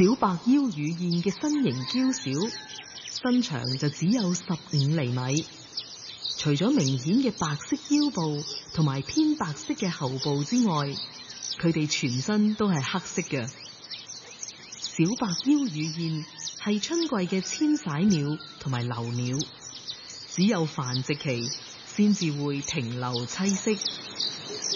小白腰乳燕嘅身形嬌小，身長就只有15厘米。除咗明顯嘅白色腰部同埋偏白色嘅後部之外，佢哋全身都係黑色嘅。小白腰乳燕係春季嘅遷徙鳥同埋留鳥，只有繁殖期先至會停留棲息。